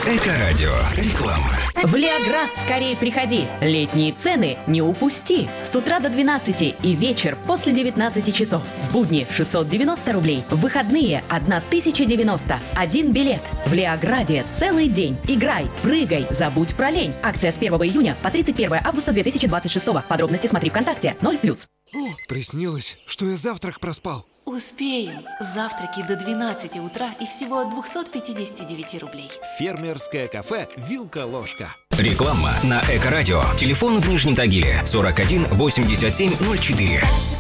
Эко-радио. Реклама. В Леоград скорее приходи. Летние цены не упусти. С утра до 12 и вечер после 19 часов. В будни 690 рублей. В выходные 1090. Один билет. В Леограде целый день. Играй, прыгай, забудь про лень. Акция с 1 июня по 31 августа 2026. Подробности смотри ВКонтакте. 0+. О, приснилось, что я завтрак проспал. Успеем. Завтраки до 12 утра и всего от 259 рублей. Фермерское кафе «Вилка-ложка». Реклама на Эко-радио. Телефон в Нижнем Тагиле 41 87 04.